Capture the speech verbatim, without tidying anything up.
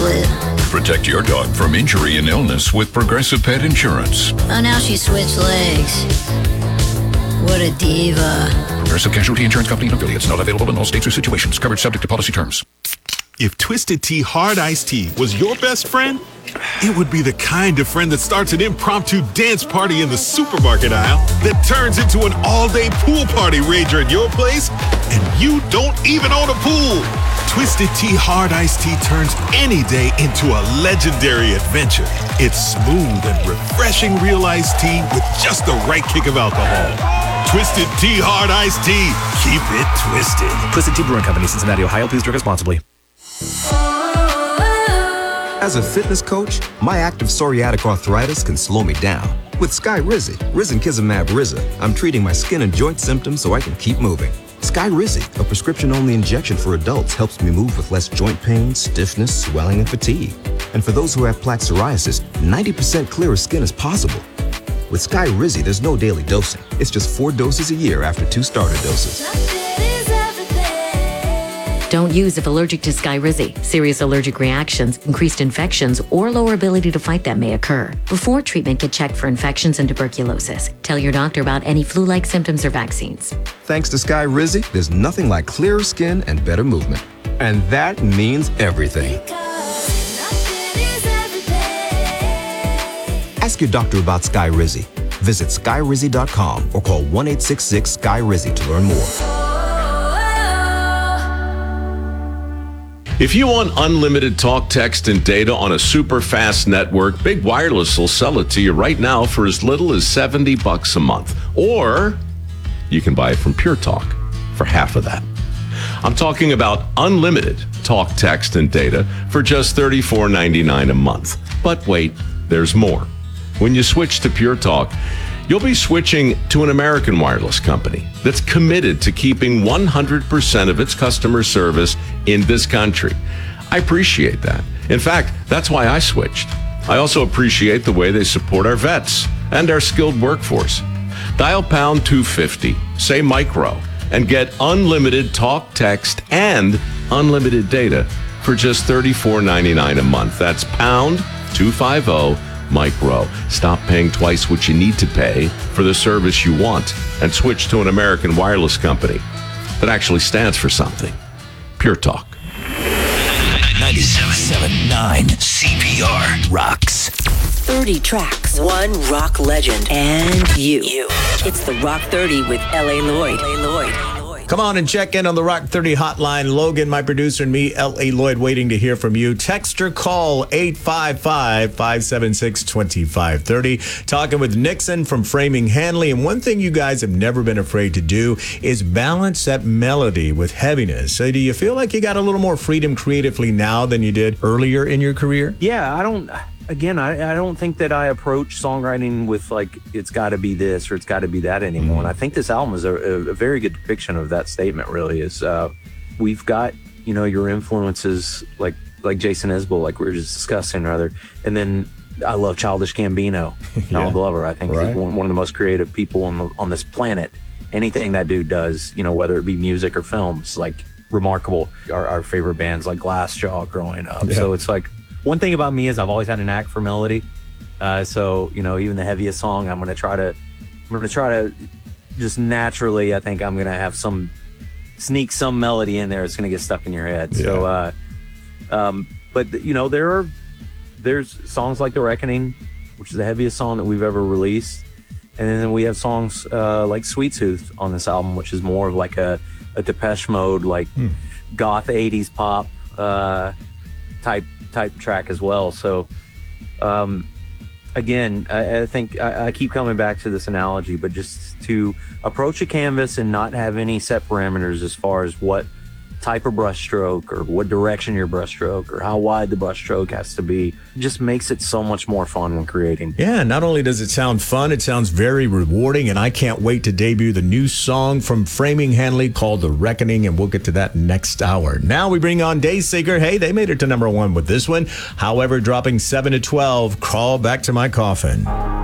split. Protect your dog from injury and illness with Progressive Pet Insurance. Oh, now she switched legs. What a diva. Progressive Casualty Insurance Company and affiliates. Not available in all states or situations. Coverage subject to policy terms. If Twisted Tea Hard Iced Tea was your best friend, it would be the kind of friend that starts an impromptu dance party in the supermarket aisle that turns into an all-day pool party rager at your place, and you don't even own a pool. Twisted Tea Hard Iced Tea turns any day into a legendary adventure. It's smooth and refreshing real iced tea with just the right kick of alcohol. Twisted Tea Hard Iced Tea. Keep it twisted. Twisted Tea Brewing Company, Cincinnati, Ohio. Please drink responsibly. As a fitness coach, my active psoriatic arthritis can slow me down. With Skyrizi, Risankizumab Riza, I'm treating my skin and joint symptoms so I can keep moving. Skyrizi, a prescription-only injection for adults, helps me move with less joint pain, stiffness, swelling, and fatigue. And for those who have plaque psoriasis, ninety percent clearer skin is possible. With Skyrizi, there's no daily dosing. It's just four doses a year after two starter doses. Don't use if allergic to Skyrizi. Serious allergic reactions, increased infections, or lower ability to fight them may occur. Before treatment, get checked for infections and tuberculosis. Tell your doctor about any flu-like symptoms or vaccines. Thanks to Skyrizi, there's nothing like clearer skin and better movement. And that means everything. Ask your doctor about Skyrizi. Visit Skyrizi dot com or call one eight six six Sky Rizi to learn more. If you want unlimited talk, text, and data on a super fast network, Big Wireless will sell it to you right now for as little as seventy bucks a month. Or you can buy it from Pure Talk for half of that. I'm talking about unlimited talk, text, and data for just thirty-four ninety-nine a month. But wait, there's more. When you switch to Pure Talk, you'll be switching to an American wireless company that's committed to keeping one hundred percent of its customer service in this country. I appreciate that. In fact, that's why I switched. I also appreciate the way they support our vets and our skilled workforce. Dial pound two fifty, say micro, and get unlimited talk, text, and unlimited data for just thirty-four ninety-nine a month. That's pound two fifty micro. Stop paying twice what you need to pay for the service you want and switch to an American wireless company that actually stands for something. Pure Talk. ninety-seven point nine C P R rocks. thirty tracks, one rock legend, and you. you. It's the Rock thirty with L A. Lloyd. L A. Lloyd. Come on and check in on the Rock thirty hotline. Logan, my producer, and me, L A. Lloyd, waiting to hear from you. Text or call eight five five, five seven six, two five three zero. Talking with Nixon from Framing Hanley. And one thing you guys have never been afraid to do is balance that melody with heaviness. So do you feel like you got a little more freedom creatively now than you did earlier in your career? Yeah, I don't... Again, I, I don't think that I approach songwriting with like, it's got to be this or it's got to be that anymore. Mm-hmm. And I think this album is a, a very good depiction of that statement, really, is uh, we've got, you know, your influences like like Jason Isbell, like we were just discussing, rather. And then I love Childish Gambino, yeah. Donald Glover. I think right. he's one, one of the most creative people on, the, on this planet. Anything that dude does, you know, whether it be music or films, like remarkable. Our, our favorite bands like Glassjaw growing up. Yeah. So it's like, one thing about me is I've always had a knack for melody. Uh, so, you know, even the heaviest song, I'm going to try to, I'm going to try to just naturally, I think I'm going to have some, sneak some melody in there. It's going to get stuck in your head. Yeah. So, uh, um, but, you know, there are, there's songs like The Reckoning, which is the heaviest song that we've ever released. And then we have songs uh, like Sweet Tooth on this album, which is more of like a, a Depeche Mode, like hmm. goth eighties pop uh, type type track as well. So um again, I, I think I, I keep coming back to this analogy, but just to approach a canvas and not have any set parameters as far as what type of brush stroke or what direction your brush stroke or how wide the brush stroke has to be, just makes it so much more fun when creating. Yeah, not only does it sound fun, it sounds very rewarding, and I can't wait to debut the new song from Framing Hanley called The Reckoning, and we'll get to that next hour. Now we bring on Dayseeker. Hey, they made it to number one with this one. However, dropping seven to twelve, Crawl Back to My Coffin.